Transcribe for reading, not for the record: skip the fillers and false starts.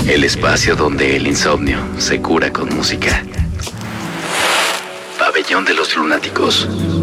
El espacio donde el insomnio se cura con música. Pabellón de los Lunáticos.